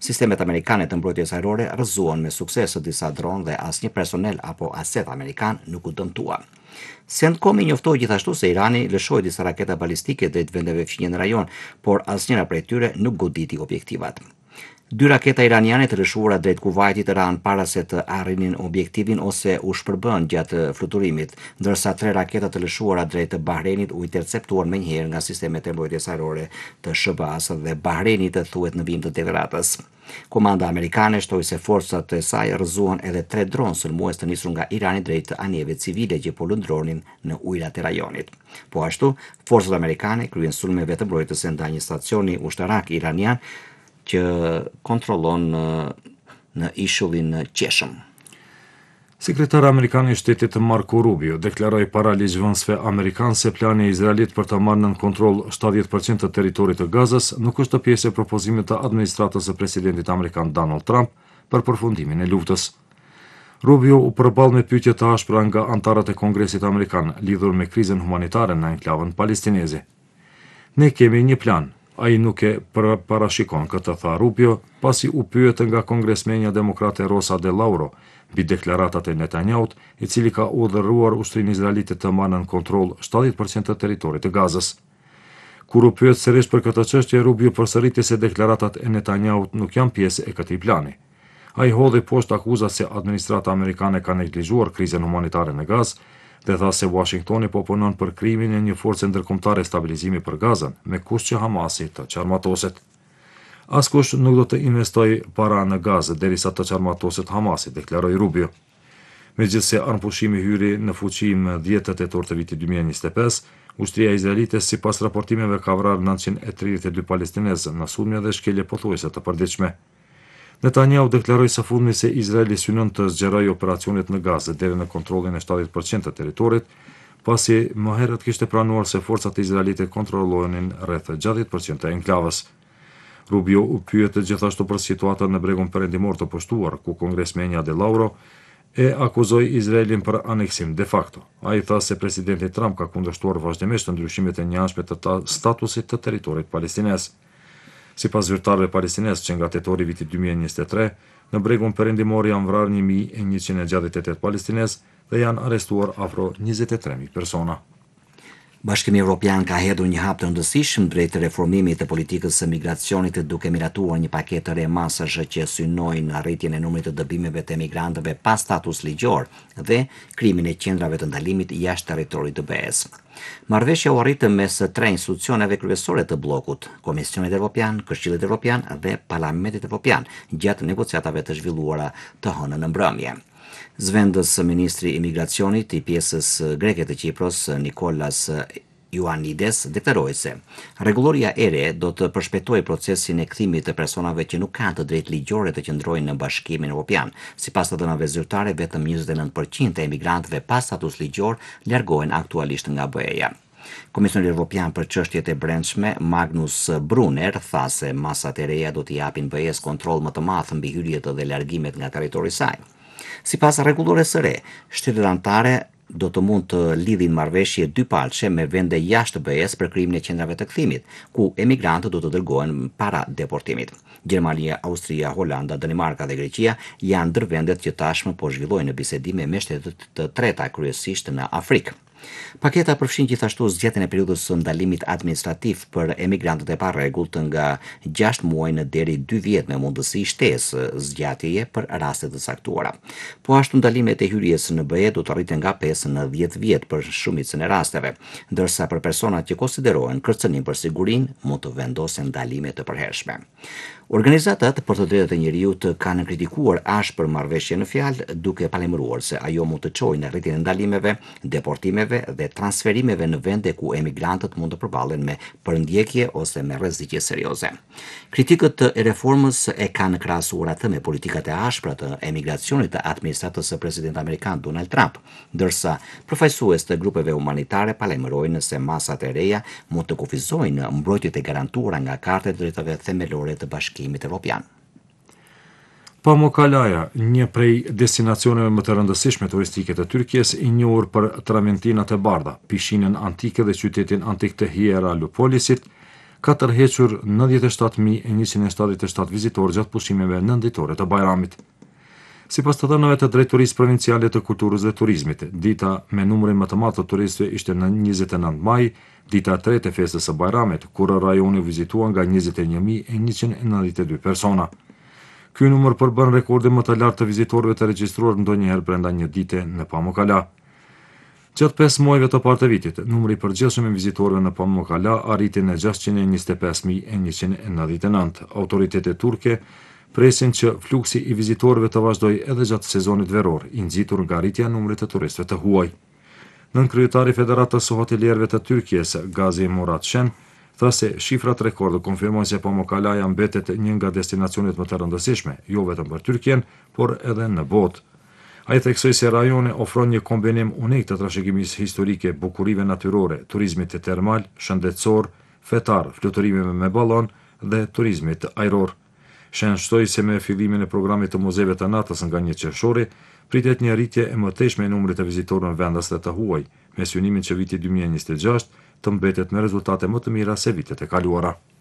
Sistemet amerikane të mbrojtjes ajrore rrëzuan me sukses disa dronë dhe asnjë personel apo aset amerikan nuk u dëmtua. CENTCOM njoftoi gjithashtu se Irani lëshoi disa raketa balistike drejt vendeve fqinje në rajon, por asnjëra prej tyre nuk goditi objektivat. 2 raketa iraniane të lëshuara drejt Kuvajtit ranë para se të arrinin objektivin ose u shpërbën gjatë fluturimit, ndërsa 3 raketa të lëshuara drejt Bahreinit u interceptuan menjëherë nga sistemet e mbrojtjes ajrore të SBA-s dhe Bahreinit thuhet në vim të deklaratës. Komanda amerikane shtoi se forcat e saj rrëzuan edhe 3 dronë sulmues të nisur nga Irani drejt anijeve civile që po lundronin në ujrat e rajonit. Po ashtu, forcat amerikane kryen sulmeve të mbrojtëse ndaj një stacioni ushtarak iranian që kontrollon në ishullin Qeshëm. Sekretari amerikan i shtetit Marco Rubio deklaroi para ligjvënësve amerikanë se plani i Izraelit për të marrë nën kontroll 70% të territorit të Gazës nuk është pjesë e propozimit të administratës së presidentit amerikan Donald Trump për përfundimin e luftës. Rubio u përball me pyetje të ashpra nga anëtarët e Kongresit amerikan lidhur me krizën humanitare në enklavën palestineze. Ne kemi një plan. Ai nuk e parashikon këtë, tha Rubio, pasi u pyet nga kongresmenja demokrate Rosa DeLauro mbi deklaratat e Netanyaut, i cili ka udhëruar ushtrinë izraelite të marrë në kontroll 70% të territorit të Gazës. Kur u pyet sërish për këtë çështje, Rubio përsëriti se deklaratat e Netanyaut nuk janë pjesë e këtij plani. Ai hodhi poshtë akuzat se administrata amerikane ka neglizhuar krizën humanitare në Gazë dhe tha se Washingtoni po punon për krijimin e një force ndërkombëtare stabilizimi për Gazën, me kusht që Hamasi të qarmatoset. Askush nuk do të investojë para në Gazë derisa të qarmatoset Hamasi, deklaroi Rubio. Megjithse armëpushimi hyri në fuqi më 10 tetor të vitit 2025, ushtria izraelite sipas raportimeve ka vrarë 932 palestinezë në sulme dhe shkelje pothuajse të përditshme. Netanyahu deklaroi së fundmi se Izraeli synon të zgjerojë operacionet në Gazë deri në kontrollin e 70% të territorit, pasi më herët kishte pranuar se forcat izraelite kontrollonin rreth 60% të enklavës. Rubio u pyet gjithashtu për situatën në bregun perëndimor të pushtuar, ku kongresmenja DeLauro e akuzoi Izraelin për aneksim de facto. Ai tha se presidenti Trump ka kundërshtuar vazhdimisht ndryshimet e njëanshme të statusit të territorit palestinez. Sipas zyrtarëve palestinez që nga tetori vitit 2023, në bregun perëndimor janë vrarë 1168 palestinez dhe janë arrestuar afro 23.000 persona. Bashkimi Evropian ka hedhur një hap të rëndësishëm drejt reformimit të politikës së migracionit duke miratuar një paketë të re masash që synojnë arritjen e numrit të dëbimeve të emigrantëve pa status ligjor dhe krijimin e qendrave të ndalimit jashtë territorit të BE-s. Marrëveshja u arrit mes 3 institucioneve kryesore të bllokut, Komisionit Evropian, Këshillit Evropian dhe Parlamentit Evropian, gjatë negociatave të zhvilluara të hënën në mbrëmje. Zëvendës ministri i imigracionit i pjesës greke të Kipros, Nikolas Ioannides, deklaroi se rregulloria e re do të përshpejtojë procesin e kthimit të personave që nuk kanë të drejtë ligjore të qëndrojnë në Bashkimin Evropian. Sipas të dhënave zyrtare, vetëm 29% e emigrantëve pa status ligjor largohen aktualisht nga BE-ja. Komisioni Evropian për çështjet e brendshme, Magnus Brunner, tha se masat e reja do t'i japin BE-s kontroll më të madh mbi hyrjet dhe largimet nga territori i saj. Sipas rregullores së re, shtetet anëtare do të mund të lidhin marrëveshje dypalçe me vende jashtë BE-s për krijimin e qendrave të kthimit, ku emigrantët do të dërgohen para deportimit. Gjermania, Austria, Holanda, Danimarka dhe Greqia janë ndër vendet që tashmë po zhvillojnë bisedime me shtetet të treta, kryesisht në Afrikë. Paketa përfshin gjithashtu zgjedhjen e periudhës së ndalimit administrativ për emigrantët e parregullt nga 6 muaj në deri 2 vjet me mundësi shtesë zgjatjeje për raste të caktuara. Po ashtu ndalimet e hyrjes në BE do të rriten nga 5 në 10 vjet për shumicën e rasteve, ndërsa për personat që konsiderohen kërcënim për sigurinë mund të vendosen ndalime të përhershme. Organizatat për të drejtat e njerëzit kanë kritikuar ashpër marrëveshjen në fjalë, duke palemëruar se ajo mund të çojë në rritjen e ndalimeve, deportimeve dhe transferimeve në vende ku emigrantët mund të përballen me përndjekje ose me rreziqe serioze. Kritikët e reformës e kanë krahasuar atë me politikat e ashpra të emigracionit të administratës së presidentit amerikan Donald Trump, ndërsa përfaqësues të grupeve humanitare palemërojnë se masat e reja mund të kufizojnë mbrojtjet e garantuara nga Karta e Drejtave Themelore të Bashkimit Evropian. Pamukkaleja, një prej destinacioneve më të rëndësishme turistike të Tyrkisë, i njohur për traventinat e bardha, pishinën antike dhe qytetin antik të Hieralupolisit, ka tërhequr 97.177 vizitorë gjatë pushimeve nënditore të Bajramit. Sipas të dhënave të Drejtorisë Provinciale të Kulturës dhe Turizmit, dita me numrin më të madh të turistëve ishte në 29 maj, dita e tretë e festës së Bajramit, kur rajoni u vizituan nga 21.192 persona. Ky numër përbën rekordin më të lartë të vizitorëve të regjistruar ndonjëherë brenda një dite në Pamukkale. Gjatë 5 muajve të parë të vitit, numri i përgjithshëm i vizitorëve në Pamukkale arriti në 625.199. Autoritetet turke presin që fluksi i vizitorëve të vazhdojë edhe gjatë sezonit veror, i nxitur nga rritja e numrit të turistëve të huaj. Nënkryetari i Federatës së Hotelierëve të Tyrkisë, Gazi Muratçen, tha se shifrat rekord konfirmojnë se Pamukkale mbetet një nga destinacionet më të rëndësishme, jo vetëm për Tyrkien, por edhe në botë. Ai theksoi se rajoni ofron një kombinim unik të trashëgimisë historike, bukurive natyrore, turizmit termal, shëndetësor, fetar, fluturimeve me ballon dhe turizmit ajror. Shen shtoi se me fillimin e programit të muzeve të natës nga 1 qershori, pritet një rritje e mëtejshme e numrit të vizitorëve vendas dhe të huaj, me synimin që viti 2026 të mbetet me rezultate më të mira se vitet e kaluara.